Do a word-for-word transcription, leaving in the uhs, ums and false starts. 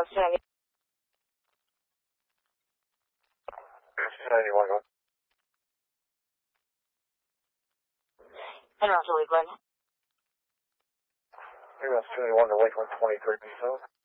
uh, seventy. seventy-one, go. And also Lakeland. Maybe that's seventy-one to Lakeland twenty-three, so.